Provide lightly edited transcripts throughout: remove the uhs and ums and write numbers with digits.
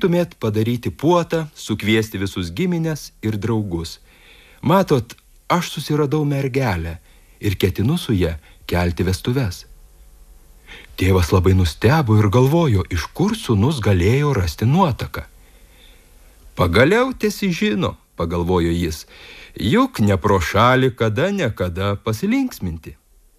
galėtumėt padaryti puotą, sukviesti visus giminės ir draugus. Matot, aš susiradau mergelę ir ketinu su ja kelti vestuves. Tėvas labai nustebo ir galvojo, iš kur sūnus galėjo rasti nuotaką. Pagaliau tiesi žino, pagalvojo jis, juk ne pro šalį kada pasilinksminti.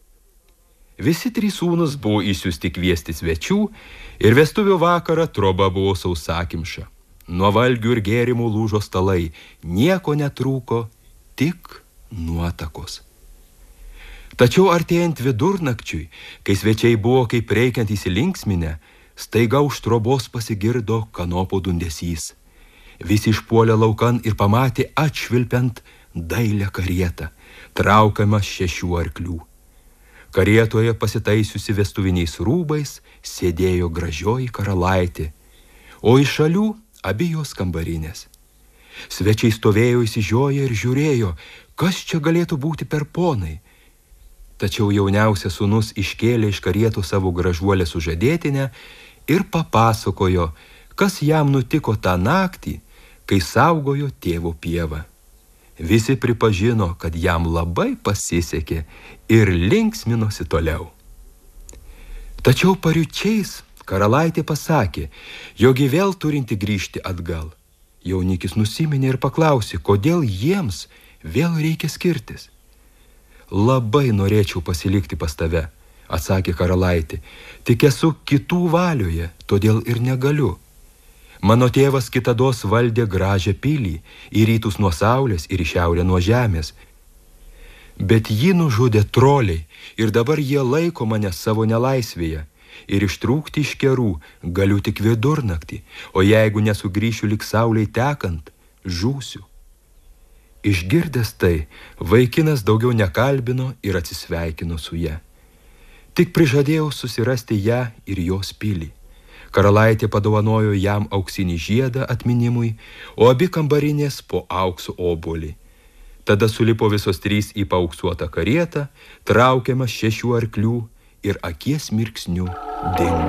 Visi trys sūnus buvo įsiųsti kviesti svečių ir vestuvių vakarą troba buvo sausakimša. Nuo valgių ir gėrimų lūžo stalai, nieko netrūko, tik nuotakos. Tačiau artėjant vidurnakčiui, kai svečiai buvo kaip reikiant įsilinksminę, staiga už trobos pasigirdo kanopo dundesys. Visi išpuolė laukan ir pamatė atšvilpiant dailią karietą, traukiamą 6 arklių. Karietoje pasitaisiusi vestuviniais rūbais sėdėjo gražioji karalaitė, o iš šalių abi jos kambarinės. Svečiai stovėjo išsižioję ir žiūrėjo, kas čia galėtų būti per ponai. Tačiau jauniausias sūnus iškėlė iš karietų savo gražuolę sužadėtinę ir papasakojo, kas jam nutiko tą naktį, kai saugojo tėvo pievą. Visi pripažino, kad jam labai pasisekė ir linksminosi toliau. Tačiau pariučiais karalaitė pasakė, jogi vėl turinti grįžti atgal. Jaunikis nusiminė ir paklausė, kodėl jiems vėl reikia skirtis. Labai norėčiau pasilikti pas tave, atsakė karalaitė, tik esu kitų valioje, todėl ir negaliu. Mano tėvas kitados valdė gražią pilį, į rytus nuo saulės ir į šiaurę nuo žemės. Bet jį nužudė troliai ir dabar jie laiko mane savo nelaisvėje. Ir ištrūkti iš kerų galiu tik vidurnaktį, o jeigu nesugrįšiu lik saulei tekant, žūsiu. Išgirdęs tai, vaikinas daugiau nekalbino ir atsisveikino su ja. Tik prižadėjau susirasti ją ir jos pilį. Karalaitė padovanojo jam auksinį žiedą atminimui, o abi kambarinės po aukso obuolį. Tada sulipo visos 3 į paauksuotą karietą, traukiamą 6 arklių ir akies mirksniu dingo.